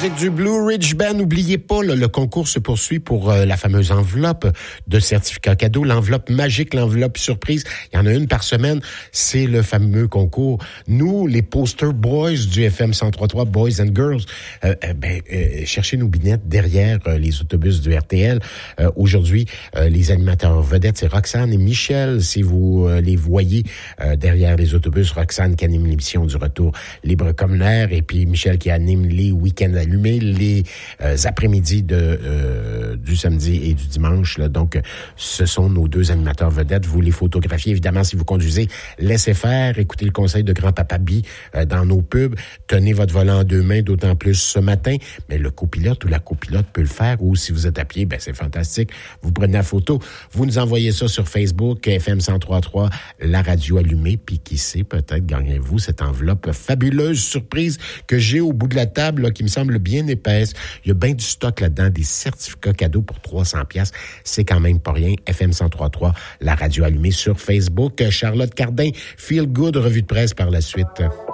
musique du Blue Ridge Band. N'oubliez pas, le concours se poursuit pour la fameuse enveloppe de certificats cadeaux, l'enveloppe magique, l'enveloppe surprise. Il y en a une par semaine. C'est le fameux concours. Nous, les poster boys du FM 103.3, Boys and Girls, cherchez nos binettes derrière les autobus du RTL. Aujourd'hui, les animateurs vedettes, c'est Roxane et Michel. Si vous les voyez derrière les autobus, Roxane qui anime l'émission du Retour libre comme l'air et puis Michel qui anime les week-ends allumés, les après-midi du samedi et du dimanche. Là. Donc, ce sont nos deux animateurs vedettes. Vous les photographiez, évidemment, si vous conduisez, laissez faire. Écoutez le conseil de grand-papa Bi dans nos pubs. Tenez votre volant en deux mains, d'autant plus ce matin. Mais le copilote ou la copilote peut le faire. Ou si vous êtes à pied, c'est fantastique. Vous prenez la photo, vous nous envoyez ça sur Facebook, FM 103.3, la radio allumée. Puis qui sait, peut-être gagnez-vous cette enveloppe fabuleuse surprise que j'ai au bout de la table, là, qui me semble bien épaisse. Il y a bien du stock là-dedans, des certificats cadeaux pour 300$. C'est quand même pas rien. FM 103.3, la radio allumée sur Facebook. Charlotte Cardin, Feel Good, revue de presse par la suite.